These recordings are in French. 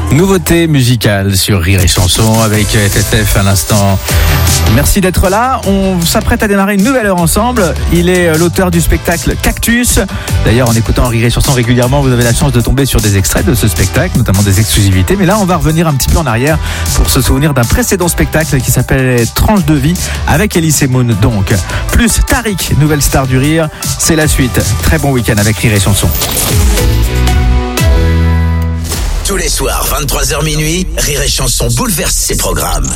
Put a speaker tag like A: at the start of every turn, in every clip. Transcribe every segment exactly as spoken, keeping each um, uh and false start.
A: Nouveauté musicale sur Rire et Chanson avec T F F à l'instant. Merci d'être là. On s'apprête à démarrer une nouvelle heure ensemble. Il est l'auteur du spectacle Cactus. D'ailleurs, en écoutant Rire et Chanson régulièrement, vous avez la chance de tomber sur des extraits de ce spectacle, notamment des exclusivités. Mais là, on va revenir un petit peu en arrière pour se souvenir d'un précédent spectacle qui s'appelait Tranche de vie avec Elise Moon. Donc, plus Tariq, nouvelle star du rire. C'est la suite. Très bon week-end avec Rire et Chanson.
B: Tous les soirs, vingt-trois heures minuit, Rire et Chanson bouleverse ses programmes.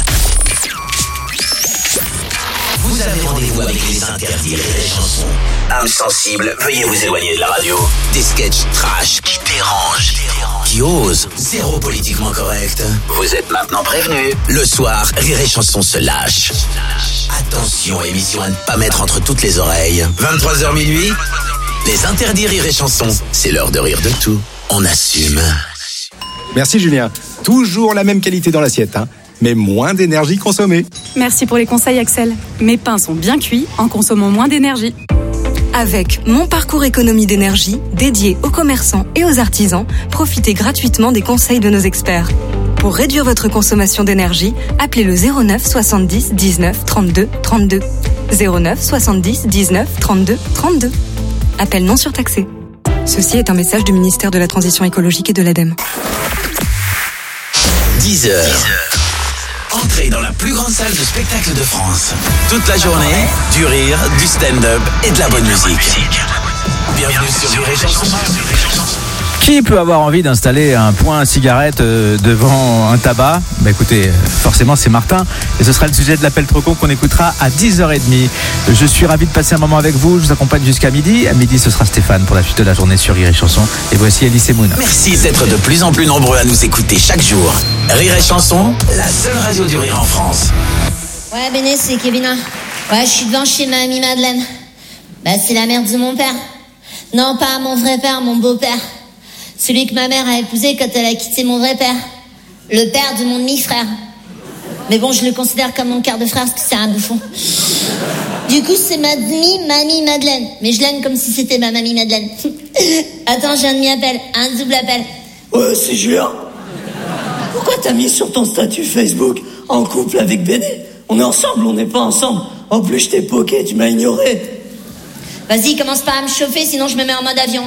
B: Vous avez rendez-vous avec les interdits Rire et Chanson. Âme sensible, veuillez vous éloigner de la radio. Des sketchs trash qui dérangent, qui osent. Zéro politiquement correct. Vous êtes maintenant prévenus. Le soir, Rire et Chanson se lâche. Attention, émission à ne pas mettre entre toutes les oreilles. vingt-trois heures minuit, les interdits Rire et Chanson. C'est l'heure de rire de tout. On assume.
C: Merci Julien. Toujours la même qualité dans l'assiette, hein, mais moins d'énergie consommée.
D: Merci pour les conseils Axel. Mes pains sont bien cuits en consommant moins d'énergie.
E: Avec Mon Parcours Économie d'énergie, dédié aux commerçants et aux artisans, profitez gratuitement des conseils de nos experts. Pour réduire votre consommation d'énergie, appelez le zéro neuf soixante-dix dix-neuf trente-deux trente-deux. zéro neuf soixante-dix dix-neuf trente-deux trente-deux. Appel non surtaxé. Ceci est un message du ministère de la Transition écologique et de l'ADEME.
B: dix heures. Entrez dans la plus grande salle de spectacle de France. Toute la journée, du rire, du stand-up et de la bonne musique. Bienvenue sur Rire et Chanson.
A: Qui peut avoir envie d'installer un point à cigarette euh, devant un tabac ? Bah écoutez, forcément c'est Martin. Et ce sera le sujet de l'appel trop con qu'on écoutera à dix heures trente. Je suis ravi de passer un moment avec vous. Je vous accompagne jusqu'à midi. À midi, ce sera Stéphane pour la suite de la journée sur Rire et Chanson. Et voici Elise Moon.
B: Merci d'être de plus en plus nombreux à nous écouter chaque jour. Rire et Chanson, la seule radio du rire en France.
F: Ouais, Béné, c'est Kevin. Ouais, je suis devant chez mamie Madeleine. Bah, c'est la mère de mon père. Non, pas mon vrai père, mon beau-père. Celui que ma mère a épousé quand elle a quitté mon vrai père. Le père de mon demi-frère. Mais bon, je le considère comme mon quart de frère parce que c'est un bouffon. Du coup, c'est ma demi-mamie Madeleine. Mais je l'aime comme si c'était ma mamie Madeleine. Attends, j'ai un demi-appel, un double appel.
G: Ouais, c'est Julien. Pourquoi t'as mis sur ton statut Facebook en couple avec Béné ? On est ensemble, on n'est pas ensemble. En plus, je t'ai poké, tu m'as ignoré.
F: Vas-y, commence pas à me chauffer, sinon je me mets en mode avion.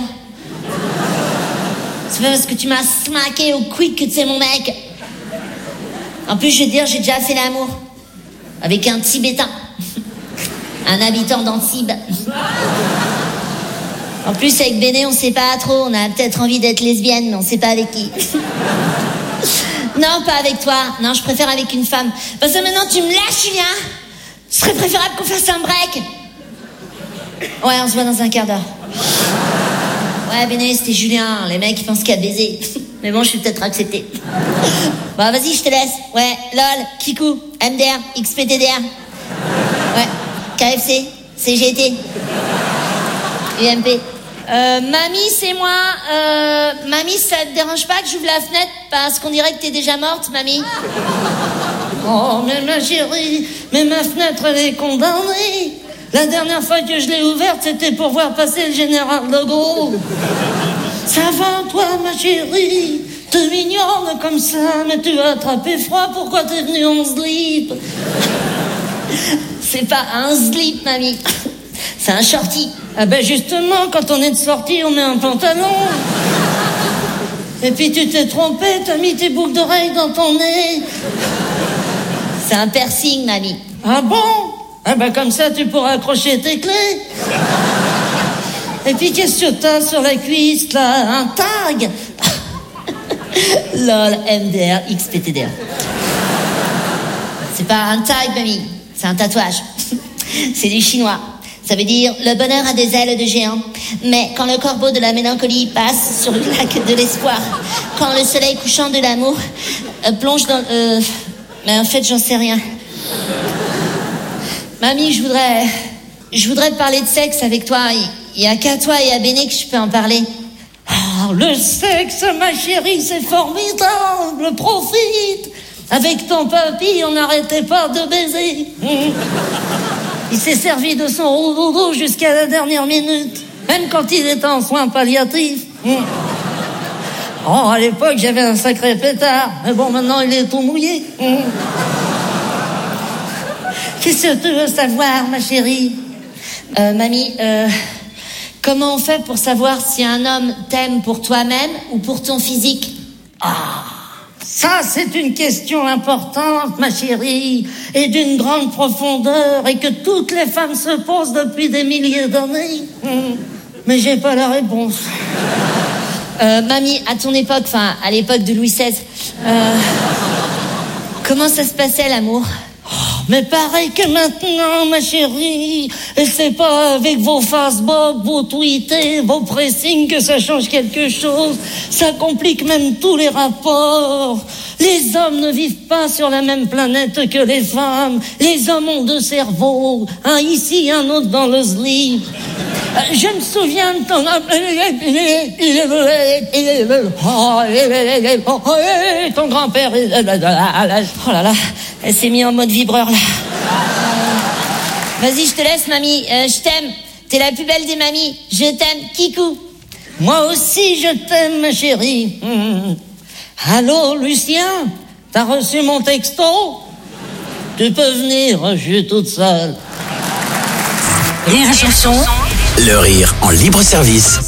F: C'est pas parce que tu m'as smacké au quick que tu es mon mec. En plus, je veux dire, j'ai déjà fait l'amour. Avec un Tibétain. Un habitant d'Antibes. En plus, avec Béné, on sait pas trop. On a peut-être envie d'être lesbienne, mais on sait pas avec qui. Non, pas avec toi. Non, je préfère avec une femme. Parce que maintenant, tu me lâches, Julien. Ce serait préférable qu'on fasse un break. Ouais, on se voit dans un quart d'heure. Ouais, Béné, c'était Julien. Les mecs, ils pensent qu'à baiser. Mais bon, je suis peut-être accepté. Bon, vas-y, je te laisse. Ouais, lol, Kikou, M D R, X P T D R. Ouais, K F C, C G T, U M P. Euh, mamie, c'est moi. Euh, mamie, ça te dérange pas que j'ouvre la fenêtre parce qu'on dirait que t'es déjà morte, mamie? Oh, mais ma chérie, mais ma fenêtre, elle est condamnée. La dernière fois que je l'ai ouverte, c'était pour voir passer le général de Gaulle. Ça va, toi, ma chérie? T'es mignonne comme ça, mais tu as attrapé froid. Pourquoi t'es venue en slip? C'est pas un slip, mamie. C'est un shorty. Ah ben justement, quand on est de sortie, on met un pantalon. Et puis tu t'es trompé, t'as mis tes boucles d'oreilles dans ton nez. C'est un piercing, mamie. Ah bon? Ah ben comme ça, tu pourras accrocher tes clés. Et puis qu'est-ce que t'as sur la cuisse, là? Un tag? Lol, M D R, X P T D R. C'est pas un tag, mamie. C'est un tatouage. C'est du chinois. Ça veut dire « Le bonheur a des ailes de géant ». Mais quand le corbeau de la mélancolie passe sur le lac de l'espoir, quand le soleil couchant de l'amour euh, plonge dans... Euh... Mais en fait, j'en sais rien. Mamie, je voudrais... Je voudrais te parler de sexe avec toi. Il y a qu'à toi et à Béné que je peux en parler. Oh, le sexe, ma chérie, c'est formidable. Profite. Avec ton papy, on n'arrêtait pas de baiser. Il s'est servi de son roudoudou jusqu'à la dernière minute, même quand il était en soins palliatifs.
G: Oh, à l'époque, j'avais un sacré pétard. Mais bon, maintenant, il est tout mouillé. Mmh. Qu'est-ce que tu veux savoir, ma chérie?
F: Euh, mamie, euh, comment on fait pour savoir si un homme t'aime pour toi-même ou pour ton physique?
G: Ah, ça, c'est une question importante, ma chérie, et d'une grande profondeur, et que toutes les femmes se posent depuis des milliers d'années. Mmh. Mais j'ai pas la réponse.
F: Euh, mamie, à ton époque, enfin, à l'époque de Louis seize, euh, comment ça se passait, l'amour?
G: Oh, mais pareil que maintenant, ma chérie. Et c'est pas avec vos Facebook, vos tweetés, vos pressings que ça change quelque chose. Ça complique même tous les rapports. Les hommes ne vivent pas sur la même planète que les femmes. Les hommes ont deux cerveaux, un ici, un autre dans le slip. Je me souviens de ton... ton grand-père...
F: Oh là là, elle s'est mise en mode vibreur, là. Vas-y, je te laisse, mamie. Euh, je t'aime. T'es la plus belle des mamies. Je t'aime, Kikou.
G: Moi aussi, je t'aime, ma chérie. Mmh. Allô, Lucien? T'as reçu mon texto? Tu peux venir, je suis toute seule.
B: Rire et chanson. Le rire en libre service.